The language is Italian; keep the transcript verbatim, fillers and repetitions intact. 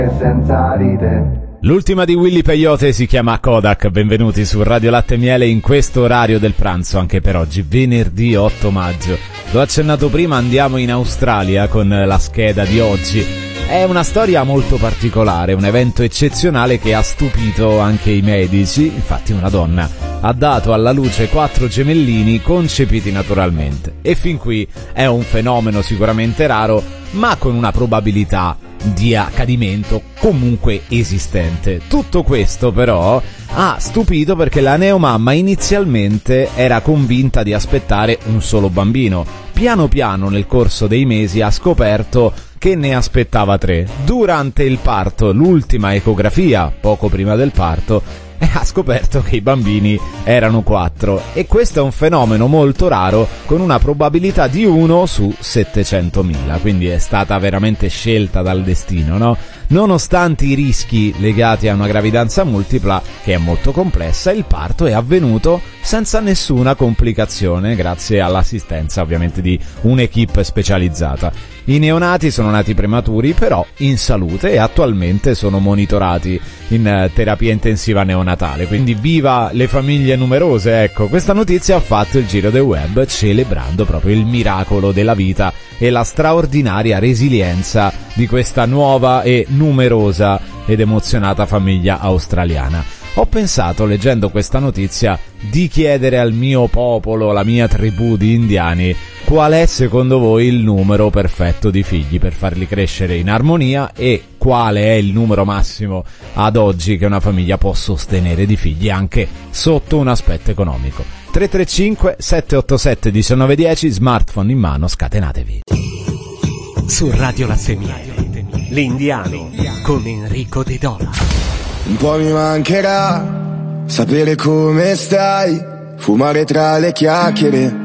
senza ride. L'ultima di Willy Peyote si chiama Kodak. Benvenuti su Radio Latte e Miele in questo orario del pranzo, anche per oggi, venerdì otto maggio. L'ho accennato prima, andiamo in Australia con la scheda di oggi. È una storia molto particolare, un evento eccezionale che ha stupito anche i medici. Infatti una donna ha dato alla luce quattro gemellini concepiti naturalmente. E fin qui è un fenomeno sicuramente raro, ma con una probabilità di accadimento comunque esistente. Tutto questo però ha stupito perché la neomamma inizialmente era convinta di aspettare un solo bambino. Piano piano nel corso dei mesi ha scoperto che ne aspettava tre. Durante il parto, l'ultima ecografia, poco prima del parto, ha scoperto che i bambini erano quattro, e questo è un fenomeno molto raro con una probabilità di uno su settecentomila, quindi è stata veramente scelta dal destino, no? Nonostante i rischi legati a una gravidanza multipla che è molto complessa, il parto è avvenuto senza nessuna complicazione grazie all'assistenza ovviamente di un'equipe specializzata. I neonati sono nati prematuri però in salute e attualmente sono monitorati in terapia intensiva neonatale, quindi viva le famiglie numerose, ecco. Questa notizia ha fatto il giro del web celebrando proprio il miracolo della vita e la straordinaria resilienza di questa nuova e numerosa ed emozionata famiglia australiana. Ho pensato, leggendo questa notizia, di chiedere al mio popolo, alla mia tribù di indiani, qual è secondo voi il numero perfetto di figli per farli crescere in armonia e quale è il numero massimo ad oggi che una famiglia può sostenere di figli anche sotto un aspetto economico. tre tre cinque sette otto sette uno nove uno zero, smartphone in mano, scatenatevi. Su Radio Latte e Miele, l'Indiano con Enrico De Dola. Un po' mi mancherà sapere come stai, fumare tra le chiacchiere,